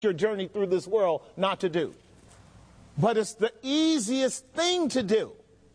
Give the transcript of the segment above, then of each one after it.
your journey through this world not to do. But it's the easiest thing to do.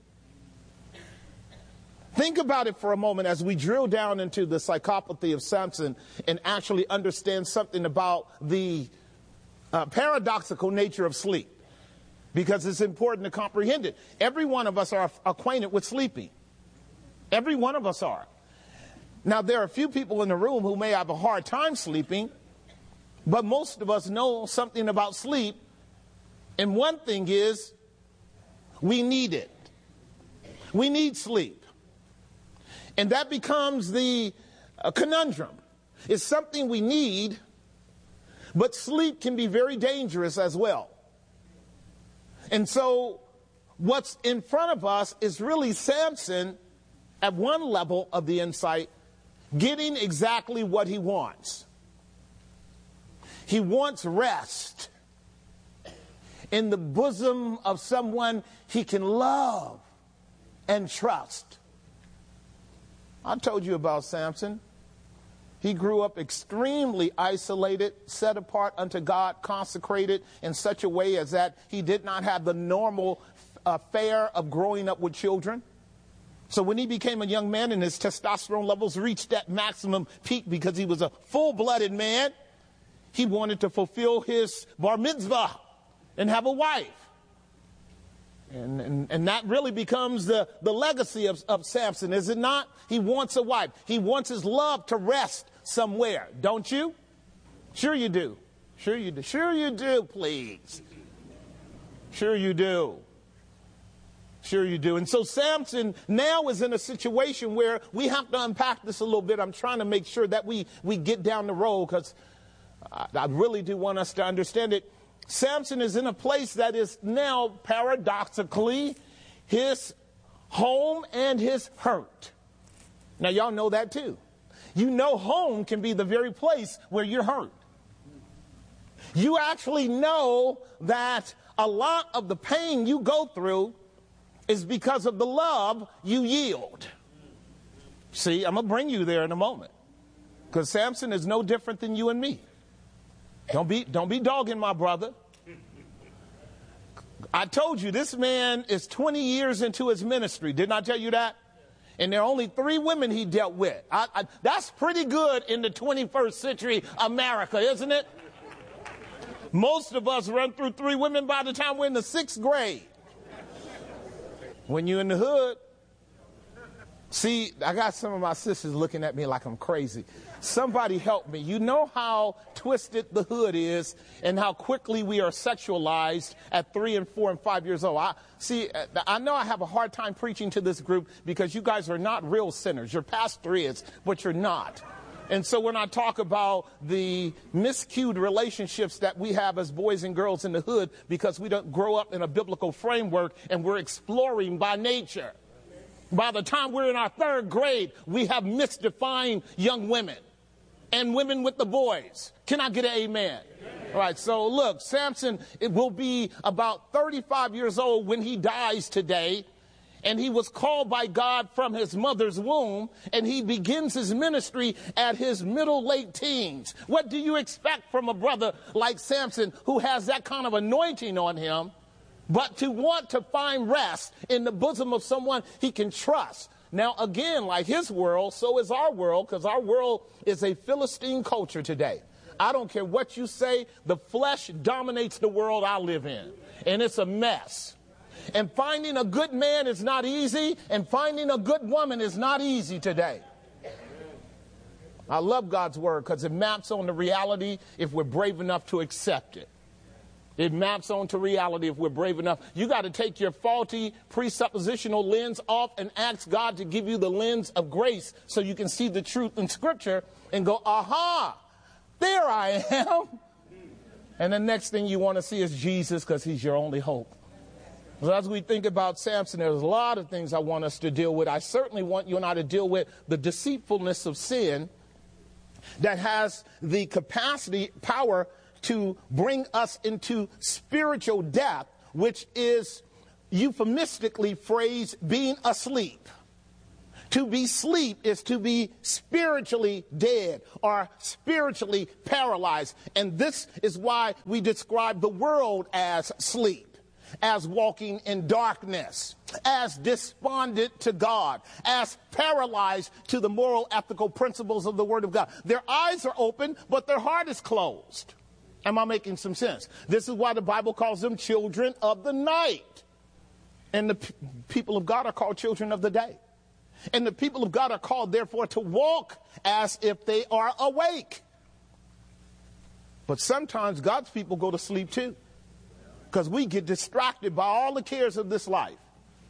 Think about it for a moment as we drill down into the psychopathy of Samson and actually understand something about the paradoxical nature of sleep, because it's important to comprehend it. Every one of us are acquainted with sleeping. Every one of us are. Now, there are a few people in the room who may have a hard time sleeping, but most of us know something about sleep. And one thing is, we need it. We need sleep. And that becomes the conundrum. It's something we need, but sleep can be very dangerous as well. And so what's in front of us is really Samson, at one level of the insight, getting exactly what he wants. He wants rest in the bosom of someone he can love and trust. I told you about Samson. He grew up extremely isolated, set apart unto God, consecrated in such a way as that he did not have the normal fare of growing up with children. So when he became a young man and his testosterone levels reached that maximum peak because he was a full-blooded man, he wanted to fulfill his bar mitzvah and have a wife. And that really becomes the legacy of Samson, is it not? He wants a wife. He wants his love to rest somewhere, don't you? Sure you do. Sure you do. Sure you do, please. Sure you do. Sure you do. And so Samson now is in a situation where we have to unpack this a little bit. I'm trying to make sure that we get down the road, because I really do want us to understand it. Samson is in a place that is now paradoxically his home and his hurt. Now, y'all know that too. You know home can be the very place where you're hurt. You actually know that a lot of the pain you go through is because of the love you yield. See, I'm going to bring you there in a moment, because Samson is no different than you and me. Don't be dogging my brother. I told you this man is 20 years into his ministry. Didn't I tell you that? And there are only 3 women he dealt with. That's pretty good in the 21st century America, isn't it? Most of us run through 3 women by the time we're in the 6th grade. When you're in the hood, see, I got some of my sisters looking at me like I'm crazy. Somebody help me. You know how twisted the hood is and how quickly we are sexualized at 3 and 4 and 5 years old. I know I have a hard time preaching to this group because you guys are not real sinners. Your pastor is, but you're not. And so when I talk about the miscued relationships that we have as boys and girls in the hood because we don't grow up in a biblical framework and we're exploring by nature. By the time we're in our 3rd grade, we have misdefined young women and women with the boys. Can I get an amen? All right, so look, Samson, it will be about 35 years old when he dies today. And he was called by God from his mother's womb, and he begins his ministry at his late teens. What do you expect from a brother like Samson who has that kind of anointing on him, but to want to find rest in the bosom of someone he can trust? Now, again, like his world, so is our world, because our world is a Philistine culture today. I don't care what you say, the flesh dominates the world I live in, and it's a mess. And finding a good man is not easy, and finding a good woman is not easy today. I love God's word because it maps on the reality if we're brave enough to accept it. It maps onto reality if we're brave enough. You got to take your faulty presuppositional lens off and ask God to give you the lens of grace so you can see the truth in Scripture and go, aha, there I am. And the next thing you want to see is Jesus, because he's your only hope. So as we think about Samson, there's a lot of things I want us to deal with. I certainly want you and I to deal with the deceitfulness of sin that has the capacity, power to bring us into spiritual death, which is euphemistically phrased being asleep. To be asleep is to be spiritually dead or spiritually paralyzed. And this is why we describe the world as sleep, as walking in darkness, as despondent to God, as paralyzed to the moral, ethical principles of the Word of God. Their eyes are open, but their heart is closed. Am I making some sense? This is why the Bible calls them children of the night. And the people of God are called children of the day. And the people of God are called, therefore, to walk as if they are awake. But sometimes God's people go to sleep too, because we get distracted by all the cares of this life.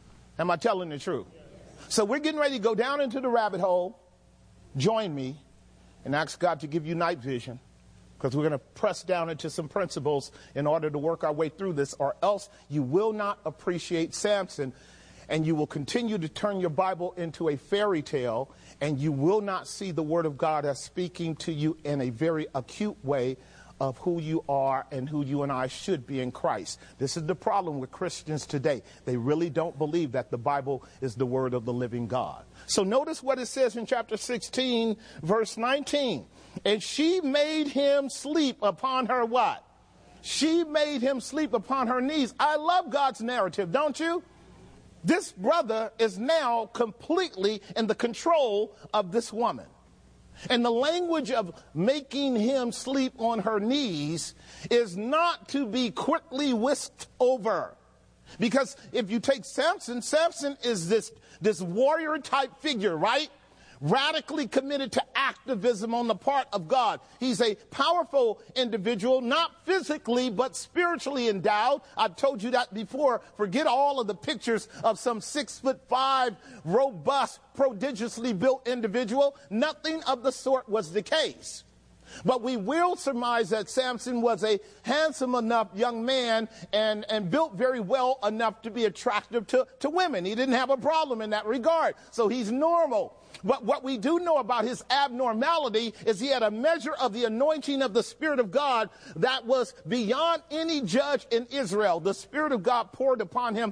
Am I telling the truth? So we're getting ready to go down into the rabbit hole. Join me and ask God to give you night vision, because we're going to press down into some principles in order to work our way through this, or else you will not appreciate Samson. And you will continue to turn your Bible into a fairy tale, and you will not see the Word of God as speaking to you in a very acute way of who you are and who you and I should be in Christ. This is the problem with Christians today. They really don't believe that the Bible is the Word of the living God. So notice what it says in chapter 16, verse 19. And she made him sleep upon her what? She made him sleep upon her knees. I love God's narrative, don't you? This brother is now completely in the control of this woman. And the language of making him sleep on her knees is not to be quickly whisked over. Because if you take Samson, Samson is this warrior type figure, right? Radically committed to activism on the part of God. He's a powerful individual, not physically, but spiritually endowed. I've told you that before. Forget all of the pictures of some 6'5", robust, prodigiously built individual. Nothing of the sort was the case. But we will surmise that Samson was a handsome enough young man and built very well enough to be attractive to women. He didn't have a problem in that regard. So he's normal. But what we do know about his abnormality is he had a measure of the anointing of the Spirit of God that was beyond any judge in Israel. The Spirit of God poured upon him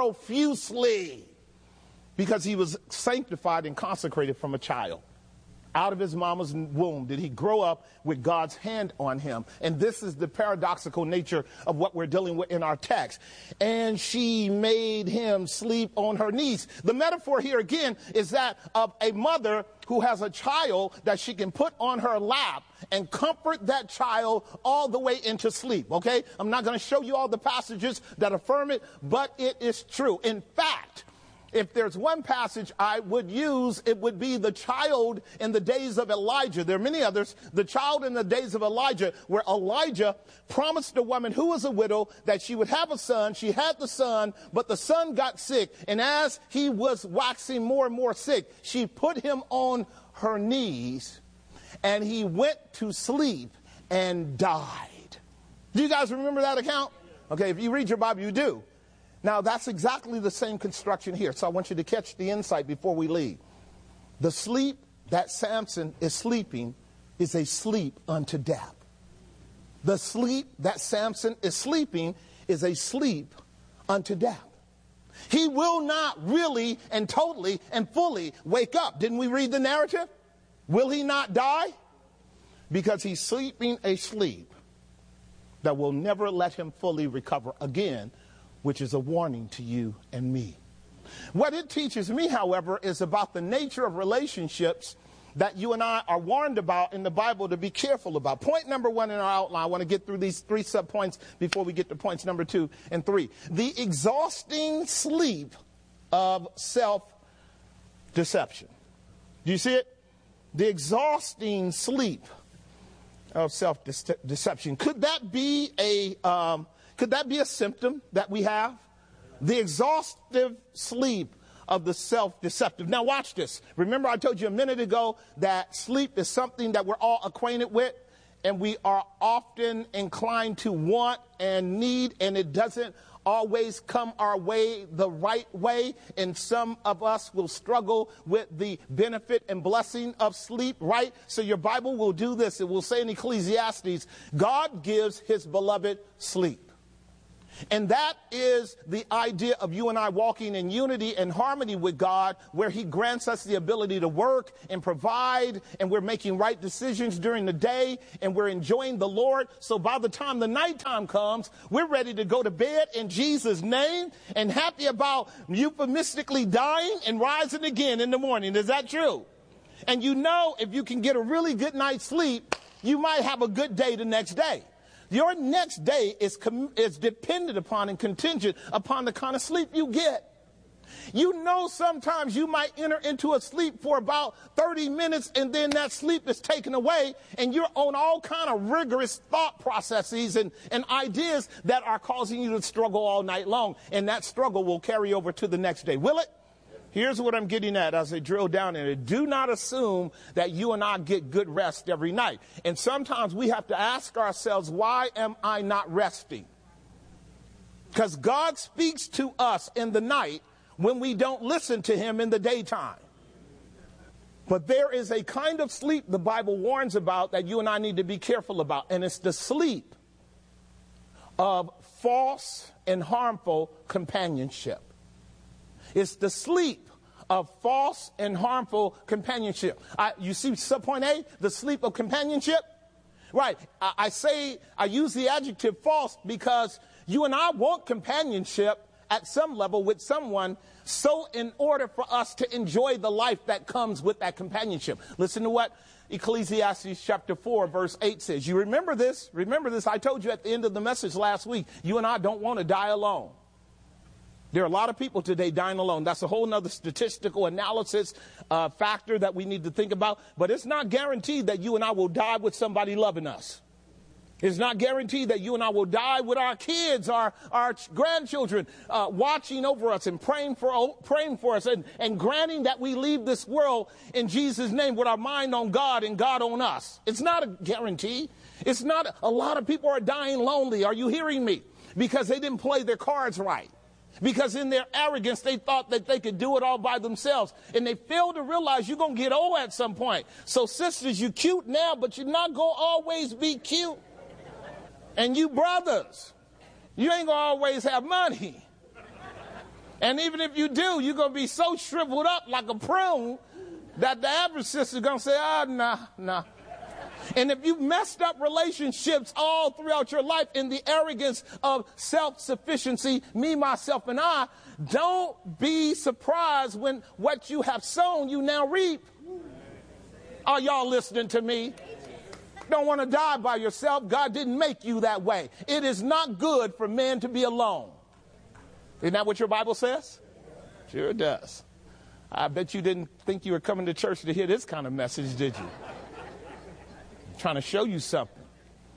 profusely because he was sanctified and consecrated from a child. Out of his mama's womb did he grow up with God's hand on him. And this is the paradoxical nature of what we're dealing with in our text. And she made him sleep on her knees. The metaphor here again is that of a mother who has a child that she can put on her lap and comfort that child all the way into sleep, okay? I'm not going to show you all the passages that affirm it, but it is true. In fact, if there's one passage I would use, it would be the child in the days of Elijah. There are many others. The child in the days of Elijah, where Elijah promised a woman who was a widow that she would have a son. She had the son, but the son got sick. And as he was waxing more and more sick, she put him on her knees, and he went to sleep and died. Do you guys remember that account? Okay, if you read your Bible, you do. Now, that's exactly the same construction here. So I want you to catch the insight before we leave. The sleep that Samson is sleeping is a sleep unto death. The sleep that Samson is sleeping is a sleep unto death. He will not really and totally and fully wake up. Didn't we read the narrative? Will he not die? Because he's sleeping a sleep that will never let him fully recover again, which is a warning to you and me. What it teaches me, however, is about the nature of relationships that you and I are warned about in the Bible to be careful about. Point number one in our outline, I want to get through these 3 subpoints before we get to points number 2 and 3. The exhausting sleep of self-deception. Do you see it? The exhausting sleep of self-deception. Could that be a symptom that we have? The exhaustive sleep of the self-deceptive. Now watch this. Remember I told you a minute ago that sleep is something that we're all acquainted with, and we are often inclined to want and need, and it doesn't always come our way the right way, and some of us will struggle with the benefit and blessing of sleep, right? So your Bible will do this. It will say in Ecclesiastes, God gives his beloved sleep. And that is the idea of you and I walking in unity and harmony with God, where he grants us the ability to work and provide, and we're making right decisions during the day, and we're enjoying the Lord. So by the time the nighttime comes, we're ready to go to bed in Jesus' name and happy about euphemistically dying and rising again in the morning. Is that true? And you know, if you can get a really good night's sleep, you might have a good day the next day. Your next day is dependent upon and contingent upon the kind of sleep you get. You know, sometimes you might enter into a sleep for about 30 minutes and then that sleep is taken away and you're on all kind of rigorous thought processes and ideas that are causing you to struggle all night long. And that struggle will carry over to the next day. Will it? Here's what I'm getting at as I drill down in it. Do not assume that you and I get good rest every night. And sometimes we have to ask ourselves, why am I not resting? Because God speaks to us in the night when we don't listen to him in the daytime. But there is a kind of sleep the Bible warns about that you and I need to be careful about. And it's the sleep of false and harmful companionship. It's the sleep of false and harmful companionship. You see subpoint A, the sleep of companionship? Right. I use the adjective false because you and I want companionship at some level with someone, so in order for us to enjoy the life that comes with that companionship. Listen to what Ecclesiastes chapter 4 verse 8 says. You remember this? Remember this. I told you at the end of the message last week, you and I don't want to die alone. There are a lot of people today dying alone. That's a whole nother statistical analysis factor that we need to think about. But it's not guaranteed that you and I will die with somebody loving us. It's not guaranteed that you and I will die with our kids, our grandchildren watching over us and praying for us and granting that we leave this world in Jesus' name with our mind on God and God on us. It's not a guarantee. It's not. A lot of people are dying lonely. Are you hearing me? Because they didn't play their cards right. Because in their arrogance, they thought that they could do it all by themselves. And they failed to realize you're going to get old at some point. So sisters, you cute now, but you're not going to always be cute. And you brothers, you ain't going to always have money. And even if you do, you're going to be so shriveled up like a prune that the average sister's going to say, nah. And if you've messed up relationships all throughout your life in the arrogance of self-sufficiency, me, myself, and I, don't be surprised when what you have sown, you now reap. Are y'all listening to me? Don't want to die by yourself. God didn't make you that way. It is not good for men to be alone. Isn't that what your Bible says? Sure it does. I bet you didn't think you were coming to church to hear this kind of message, did you? Trying to show you something.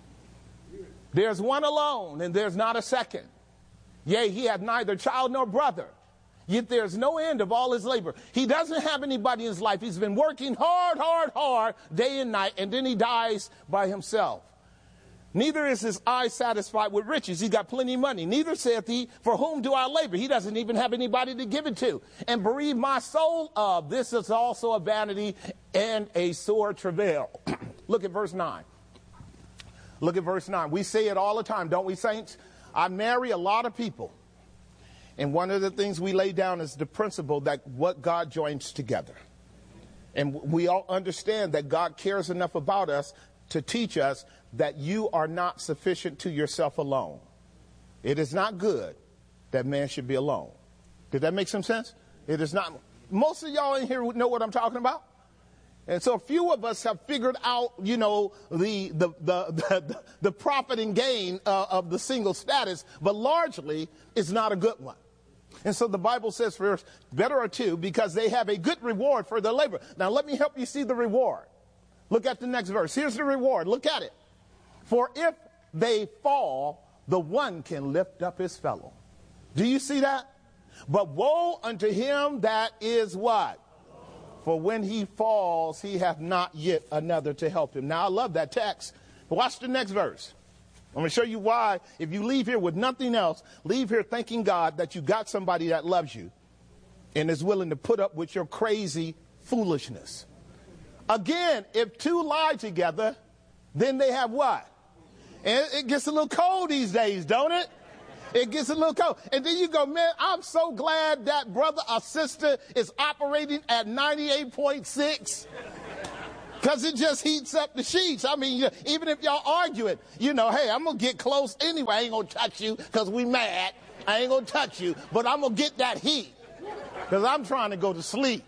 There's one alone, and there's not a second. Yea, he hath neither child nor brother, yet there's no end of all his labor. He doesn't have anybody in his life. He's been working hard, day and night, and then he dies by himself. Neither is his eye satisfied with riches. He's got plenty of money. Neither saith he, for whom do I labor? He doesn't even have anybody to give it to. And bereave my soul of. This is also a vanity and a sore travail. Look at verse 9. Look at verse 9. We say it all the time, don't we, saints? I marry a lot of people. And one of the things we lay down is the principle that what God joins together. And we all understand that God cares enough about us to teach us that you are not sufficient to yourself alone. It is not good that man should be alone. Did that make some sense? It is not. Most of y'all in here know what I'm talking about. And so a few of us have figured out, the profit and gain of the single status, but largely it's not a good one. And so the Bible says, first, better are two, because they have a good reward for their labor. Now let me help you see the reward. Look at the next verse. Here's the reward. Look at it. For if they fall, the one can lift up his fellow. Do you see that? But woe unto him that is what? For when he falls, he hath not yet another to help him. Now, I love that text. But watch the next verse. I'm going to show you why, if you leave here with nothing else, leave here thanking God that you got somebody that loves you and is willing to put up with your crazy foolishness. Again, if two lie together, then they have what? And it gets a little cold these days, don't it? It gets a little cold. And then you go, man, I'm so glad that brother or sister is operating at 98.6. Because it just heats up the sheets. I mean, even if y'all arguing, hey, I'm going to get close anyway. I ain't going to touch you because we mad. I ain't going to touch you, but I'm going to get that heat because I'm trying to go to sleep.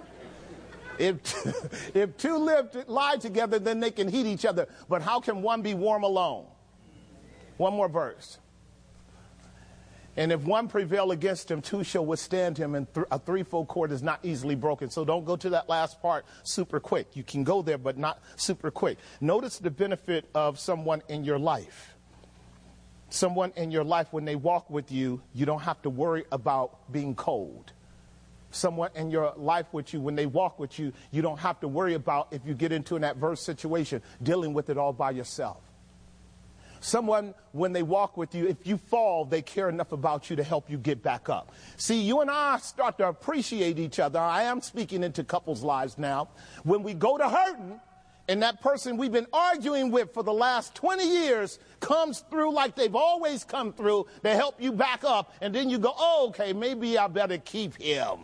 If two lie together, then they can heat each other. But how can one be warm alone? One more verse. And if one prevail against him, two shall withstand him, and a threefold cord is not easily broken. So don't go to that last part super quick. You can go there, but not super quick. Notice the benefit of someone in your life. Someone in your life, when they walk with you, you don't have to worry about being cold. Someone in your life with you, when they walk with you, you don't have to worry about, if you get into an adverse situation, dealing with it all by yourself. Someone, when they walk with you, if you fall, they care enough about you to help you get back up. See, you and I start to appreciate each other. I am speaking into couples' lives now. When we go to hurting, and that person we've been arguing with for the last 20 years comes through like they've always come through to help you back up, and then you go, oh, okay, maybe I better keep him.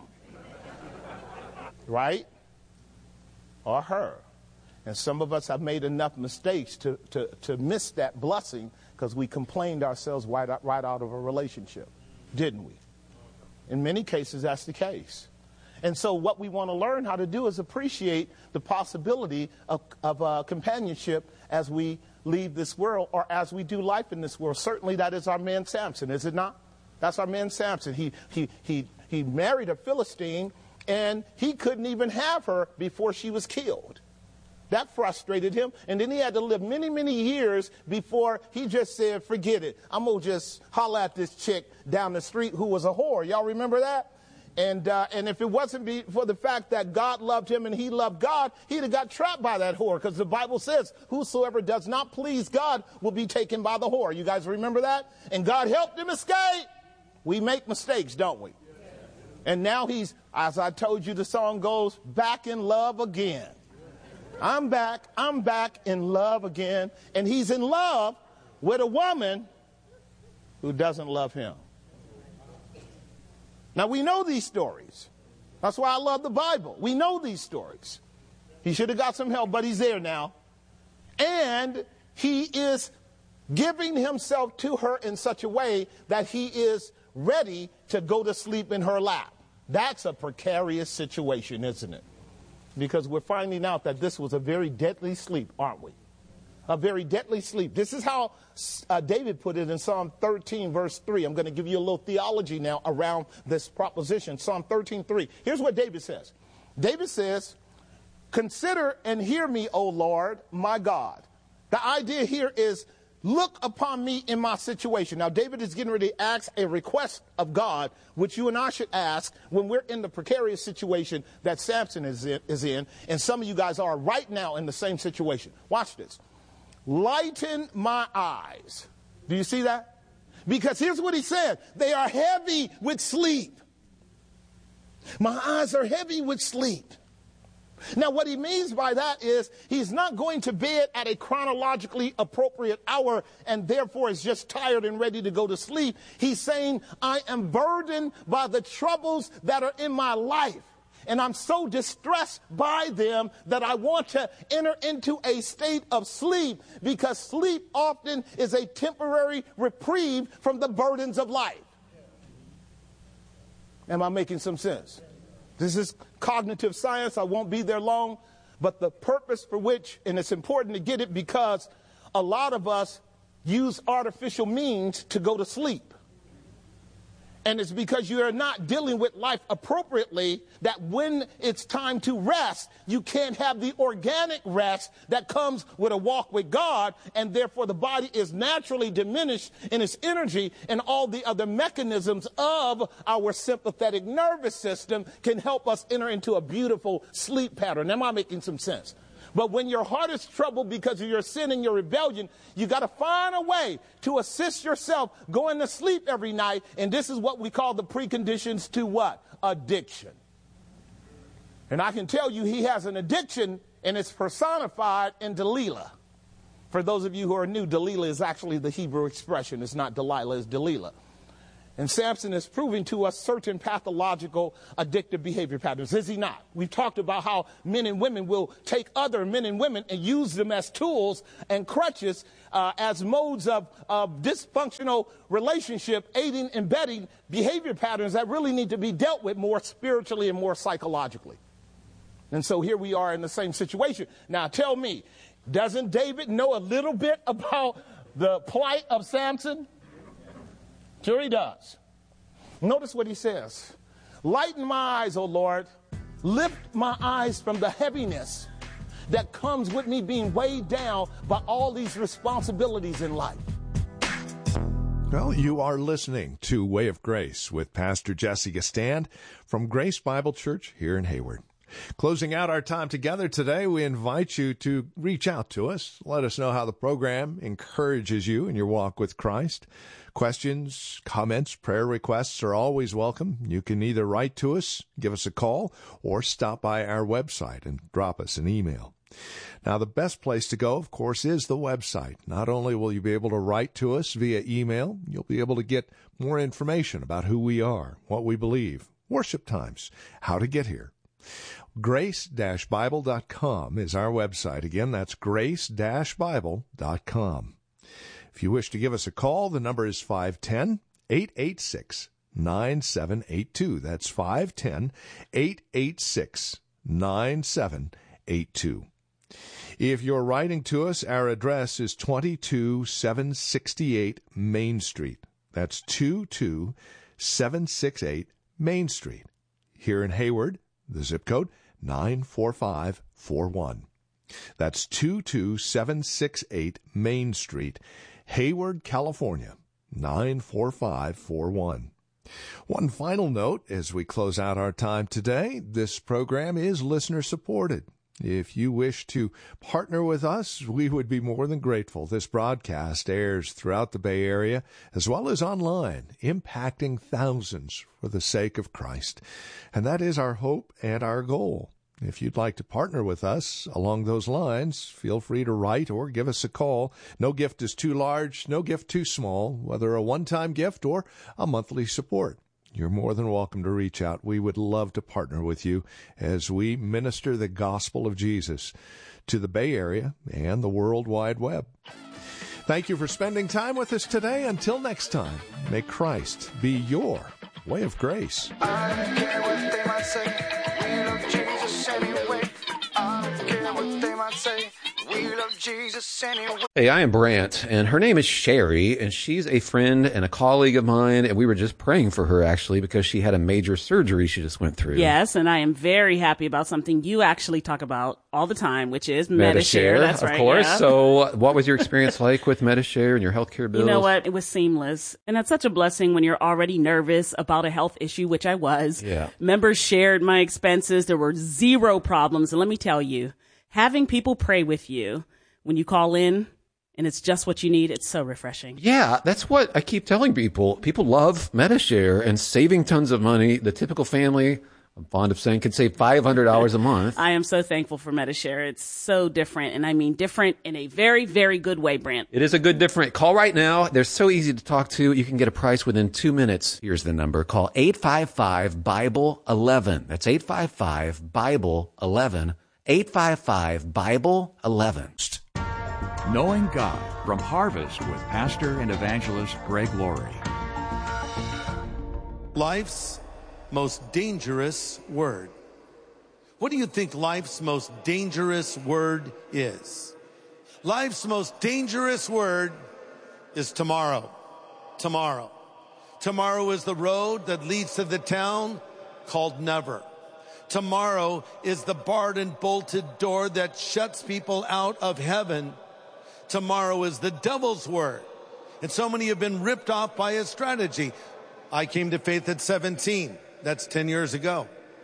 Right? Or her. And some of us have made enough mistakes to miss that blessing because we complained ourselves right out of a relationship, didn't we? In many cases, that's the case. And so what we want to learn how to do is appreciate the possibility of companionship as we leave this world or as we do life in this world. Certainly that is our man Samson, is it not? That's our man Samson. He married a Philistine, and he couldn't even have her before she was killed. That frustrated him, and then he had to live many, many years before he just said, forget it. I'm going to just holler at this chick down the street who was a whore. Y'all remember that? And if it wasn't for the fact that God loved him and he loved God, he'd have got trapped by that whore, because the Bible says, whosoever does not please God will be taken by the whore. You guys remember that? And God helped him escape. We make mistakes, don't we? And now he's, as I told you, the song goes, back in love again. I'm back in love again. And he's in love with a woman who doesn't love him. Now, we know these stories. That's why I love the Bible. We know these stories. He should have got some help, but he's there now. And he is giving himself to her in such a way that he is ready to go to sleep in her lap. That's a precarious situation, isn't it? Because we're finding out that this was a very deadly sleep, aren't we? A very deadly sleep. This is how David put it in Psalm 13, verse 3. I'm going to give you a little theology now around this proposition. Psalm 13:3. Here's what David says. David says, consider and hear me, O Lord, my God. The idea here is, look upon me in my situation. Now, David is getting ready to ask a request of God, which you and I should ask when we're in the precarious situation that Samson is in, and some of you guys are right now in the same situation. Watch this. Lighten my eyes. Do you see that? Because here's what he said. They are heavy with sleep. My eyes are heavy with sleep. Now, what he means by that is he's not going to bed at a chronologically appropriate hour and therefore is just tired and ready to go to sleep. He's saying, I am burdened by the troubles that are in my life, and I'm so distressed by them that I want to enter into a state of sleep, because sleep often is a temporary reprieve from the burdens of life. Am I making some sense? This is cognitive science. I won't be there long. But the purpose for which, and it's important to get it because a lot of us use artificial means to go to sleep. And it's because you are not dealing with life appropriately that when it's time to rest, you can't have the organic rest that comes with a walk with God, and therefore the body is naturally diminished in its energy, and all the other mechanisms of our sympathetic nervous system can help us enter into a beautiful sleep pattern. Am I making some sense? But when your heart is troubled because of your sin and your rebellion, you got to find a way to assist yourself going to sleep every night. And this is what we call the preconditions to what? Addiction. And I can tell you he has an addiction, and it's personified in Delilah. For those of you who are new, Delilah is actually the Hebrew expression. It's not Delilah, it's Delilah. And Samson is proving to us certain pathological addictive behavior patterns, is he not? We've talked about how men and women will take other men and women and use them as tools and crutches as modes of dysfunctional relationship, aiding and abetting behavior patterns that really need to be dealt with more spiritually and more psychologically. And so here we are in the same situation. Now tell me, doesn't David know a little bit about the plight of Samson? Sure he does. Notice what he says. Lighten my eyes, O Lord. Lift my eyes from the heaviness that comes with me being weighed down by all these responsibilities in life. Well, you are listening to Way of Grace with Pastor Jesse Gastand from Grace Bible Church here in Hayward. Closing out our time together today, we invite you to reach out to us. Let us know how the program encourages you in your walk with Christ. Questions, comments, prayer requests are always welcome. You can either write to us, give us a call, or stop by our website and drop us an email. Now, the best place to go, of course, is the website. Not only will you be able to write to us via email, you'll be able to get more information about who we are, what we believe, worship times, how to get here. Grace-Bible.com is our website. Again, that's Grace-Bible.com. If you wish to give us a call, the number is 510-886-9782. That's 510-886-9782. If you're writing to us, our address is 22768 Main Street. That's 22768 Main Street. Here in Hayward, the zip code 94541. That's 22768 Main Street, Hayward, California, 94541. One final note as we close out our time today, this program is listener supported. If you wish to partner with us, we would be more than grateful. This broadcast airs throughout the Bay Area as well as online, impacting thousands for the sake of Christ. And that is our hope and our goal. If you'd like to partner with us along those lines, feel free to write or give us a call. No gift is too large, no gift too small, whether a one-time gift or a monthly support. You're more than welcome to reach out. We would love to partner with you as we minister the gospel of Jesus to the Bay Area and the World Wide Web. Thank you for spending time with us today. Until next time, may Christ be your way of grace. I don't care what they might say. We love Jesus anyway. I don't care what they might say. We love Jesus anyway. Hey, I am Brant, and her name is Sherry, and she's a friend and a colleague of mine, and we were just praying for her, actually, because she had a major surgery she just went through. Yes, and I am very happy about something you actually talk about all the time, which is Medi-Share. That's right. Of course. Yeah. So what was your experience like with Medi-Share and your healthcare bills? You know what? It was seamless. And that's such a blessing when you're already nervous about a health issue, which I was. Yeah. Members shared my expenses. There were zero problems. And let me tell you, having people pray with you when you call in and it's just what you need, it's so refreshing. Yeah, that's what I keep telling people. People love Medi-Share and saving tons of money. The typical family, I'm fond of saying, can save $500 a month. I am so thankful for Medi-Share. It's so different, and I mean different in a very, very good way, Brant. It is a good different. Call right now. They're so easy to talk to. You can get a price within 2 minutes. Here's the number. Call 855-BIBLE-11. That's 855-BIBLE-11. 855-BIBLE-11. Knowing God from Harvest with Pastor and Evangelist Greg Laurie. Life's most dangerous word. What do you think life's most dangerous word is? Life's most dangerous word is tomorrow. Tomorrow. Tomorrow is the road that leads to the town called never. Tomorrow is the barred and bolted door that shuts people out of heaven. Tomorrow is the devil's word. And so many have been ripped off by his strategy. I came to faith at 17. That's 10 years ago.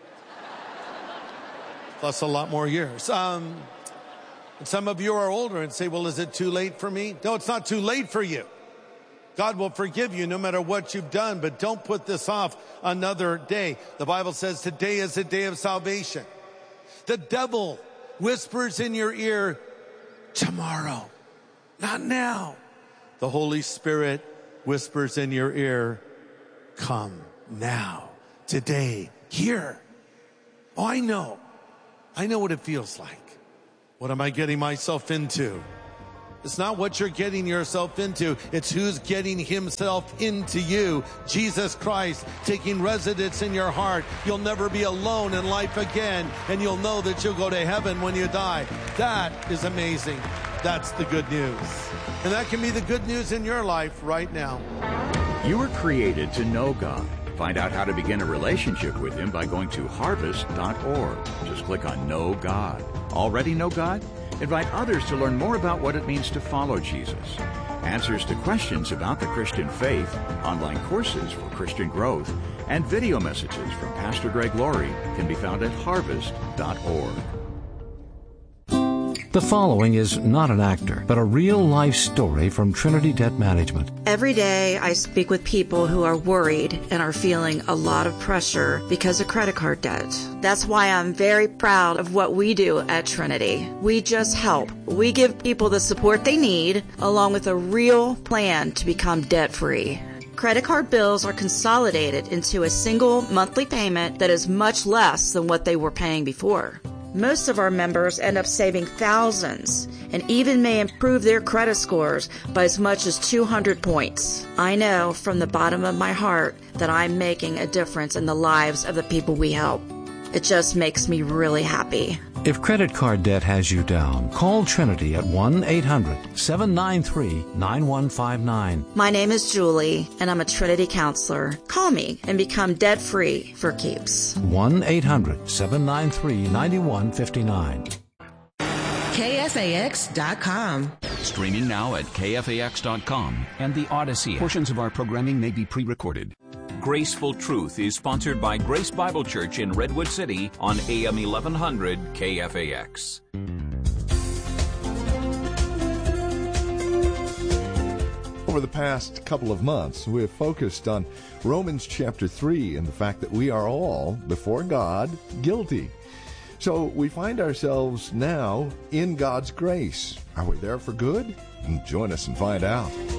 Plus a lot more years. And some of you are older and say, well, is it too late for me? No, it's not too late for you. God will forgive you no matter what you've done, but don't put this off another day. The Bible says today is a day of salvation. The devil whispers in your ear, tomorrow. Not now. The Holy Spirit whispers in your ear, come now, today, here. Oh, I know what it feels like. What am I getting myself into? It's not what you're getting yourself into. It's who's getting himself into you. Jesus Christ taking residence in your heart. You'll never be alone in life again, and you'll know that you'll go to heaven when you die. That is amazing. That's the good news. And that can be the good news in your life right now. You were created to know God. Find out how to begin a relationship with Him by going to harvest.org. Just click on Know God. Already know God? Invite others to learn more about what it means to follow Jesus. Answers to questions about the Christian faith, online courses for Christian growth, and video messages from Pastor Greg Laurie can be found at harvest.org. The following is not an actor, but a real-life story from Trinity Debt Management. Every day I speak with people who are worried and are feeling a lot of pressure because of credit card debt. That's why I'm very proud of what we do at Trinity. We just help. We give people the support they need, along with a real plan to become debt-free. Credit card bills are consolidated into a single monthly payment that is much less than what they were paying before. Most of our members end up saving thousands and even may improve their credit scores by as much as 200 points. I know from the bottom of my heart that I'm making a difference in the lives of the people we help. It just makes me really happy. If credit card debt has you down, call Trinity at 1-800-793-9159. My name is Julie, and I'm a Trinity counselor. Call me and become debt-free for keeps. 1-800-793-9159. KFAX.com. Streaming now at KFAX.com and the Odyssey. Portions of our programming may be pre-recorded. Graceful Truth is sponsored by Grace Bible Church in Redwood City on AM 1100 KFAX. Over the past couple of months, we have focused on Romans chapter 3 and the fact that we are all, before God, guilty. So we find ourselves now in God's grace. Are we there for good? Join us and find out.